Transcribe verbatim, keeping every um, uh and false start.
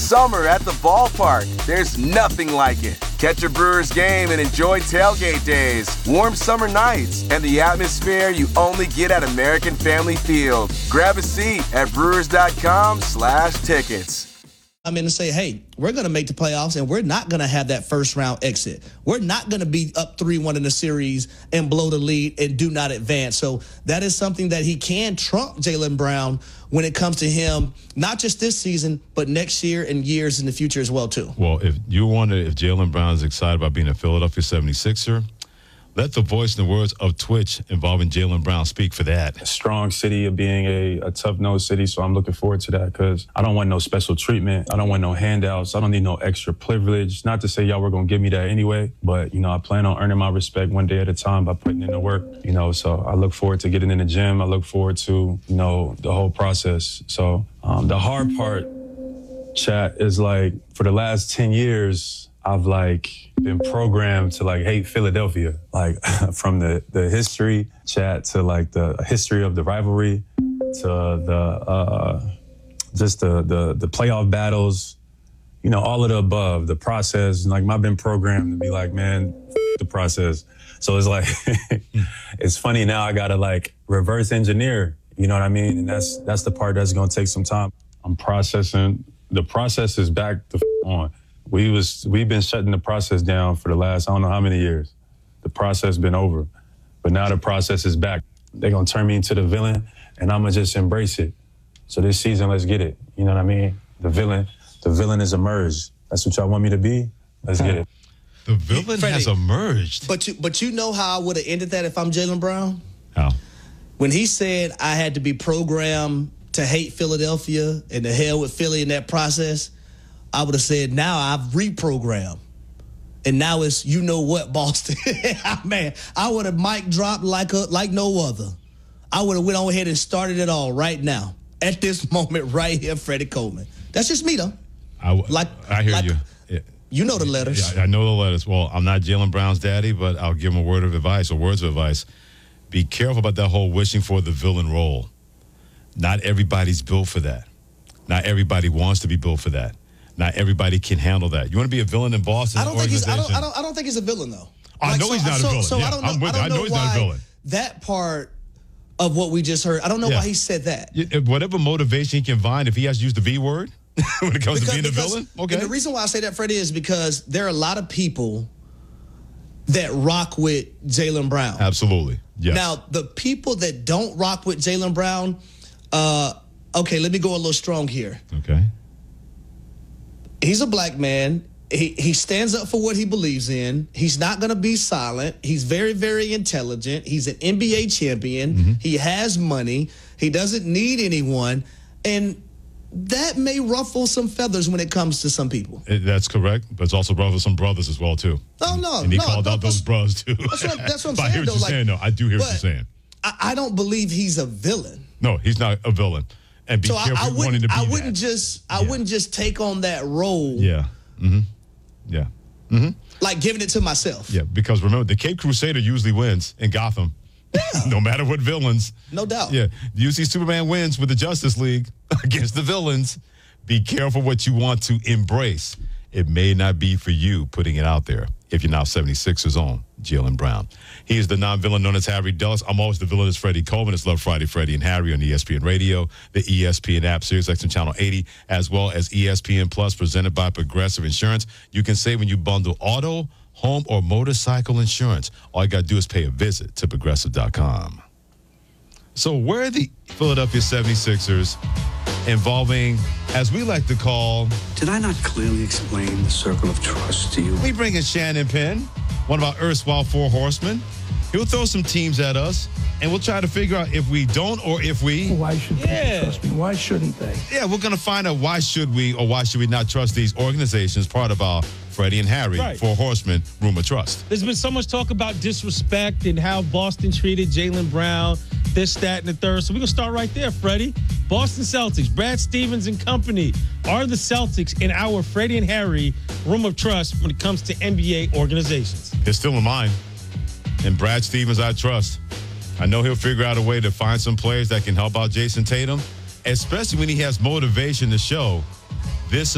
summer at the ballpark. There's nothing like it. Catch a Brewers game and enjoy tailgate days, warm summer nights, and the atmosphere you only get at American Family Field. Grab a seat at brewers.com slash tickets. I'm in to say, hey, we're going to make the playoffs, and we're not going to have that first-round exit. We're not going to be up three one in the series and blow the lead and do not advance. So that is something that he can trump Jaylen Brown when it comes to him, not just this season, but next year and years in the future as well, too. Well, if you wonder if Jaylen Brown is excited about being a Philadelphia seventy-sixer, let the voice and the words of Twitch involving Jaylen Brown speak for that. A strong city of being a, a tough-nosed city, so I'm looking forward to that because I don't want no special treatment. I don't want no handouts. I don't need no extra privilege. Not to say y'all were going to give me that anyway, but, you know, I plan on earning my respect one day at a time by putting in the work, you know, so I look forward to getting in the gym. I look forward to, you know, the whole process. So um, the hard part, chat, is like for the last ten years, I've like been programmed to like hate Philadelphia, like from the, the history chat to like the history of the rivalry to the uh, just the, the the playoff battles, you know, all of the above, the process. Like I've been programmed to be like, man, f- the process. So it's like it's funny now. I gotta like reverse engineer. You know what I mean? And that's that's the part that's gonna take some time. I'm processing. The process is back to f- on. We was we've been shutting the process down for the last I don't know how many years. The process been over, but now the process is back. They're gonna turn me into the villain, and I'm gonna just embrace it. So this season, let's get it. You know what I mean? The villain, the villain has emerged. That's what y'all want me to be. Let's get it. The villain Freddie, has emerged. But you, but you know how I would have ended that if I'm Jaylen Brown? How? When he said I had to be programmed to hate Philadelphia and to hell with Philly in that process, I would have said, now I've reprogrammed. And now it's, you know what, Boston. Man, I would have mic dropped like a, like no other. I would have went on ahead and started it all right now. At this moment right here, Freddie Coleman. That's just me, though. I, like, I hear like, you. Yeah. You know the letters. Yeah, I know the letters. Well, I'm not Jaylen Brown's daddy, but I'll give him a word of advice or words of advice. Be careful about that whole wishing for the villain role. Not everybody's built for that. Not everybody wants to be built for that. Not everybody can handle that. You want to be a villain in Boston? I don't think he's. I don't. I don't. I don't think he's a villain though. I like, know so, he's not so, a villain. So yeah, I don't know. I'm with I, don't I know, know he's why not a villain. That part of what we just heard. I don't know yeah. why he said that. Yeah, whatever motivation he can find, if he has to use the V word when it comes because, to being because, a villain, okay. And the reason why I say that, Freddie, is because there are a lot of people that rock with Jaylen Brown. Absolutely. Yes. Now the people that don't rock with Jaylen Brown. Uh, okay, let me go a little strong here. Okay. He's a black man. He he stands up for what he believes in. He's not going to be silent. He's very, very intelligent. He's an N B A champion. Mm-hmm. He has money. He doesn't need anyone. And that may ruffle some feathers when it comes to some people. It, that's correct. But it's also ruffled some brothers as well, too. Oh, no. And he no, called out those brothers, too. That's what, that's what I'm but saying, I hear what though. you're Like, saying, though. I do hear what you're saying. I, I don't believe he's a villain. No, he's not a villain. And be so careful I, I wanting to be I wouldn't that. just I yeah. wouldn't just take on that role. Yeah. Mm-hmm. Yeah. Mm-hmm. Like giving it to myself. Yeah, because remember, the Cape Crusader usually wins in Gotham. Yeah. No matter what villains. No doubt. Yeah. You see Superman wins with the Justice League against the villains. Be careful what you want to embrace. It may not be for you putting it out there if you're now seventy-sixers own Jaylen Brown. He is the non-villain known as Harry Dulles. I'm always the villain as Freddie Coleman. It's Love Friday, Freddie and Harry on E S P N Radio, the E S P N app, Sirius X M Channel eighty, as well as E S P N Plus, presented by Progressive Insurance. You can save when you bundle auto, home, or motorcycle insurance. All you got to do is pay a visit to progressive dot com. So where are the Philadelphia seventy-sixers involving, as we like to call... Did I not clearly explain the circle of trust to you? We bring in Shannon Penn, one of our erstwhile four horsemen. He'll throw some teams at us, and we'll try to figure out if we don't or if we... Why should yeah. people trust me? Why shouldn't they? Yeah, we're going to find out why should we or why should we not trust these organizations, part of our Freddie and Harry, right. Four Horsemen, Room of Trust. There's been so much talk about disrespect and how Boston treated Jaylen Brown, this, that, and the third. So we're going to start right there, Freddie. Boston Celtics, Brad Stevens and company are the Celtics in our Freddie and Harry Room of Trust when it comes to N B A organizations. It's still in mine. And Brad Stevens, I trust. I know he'll figure out a way to find some players that can help out Jason Tatum, especially when he has motivation to show. This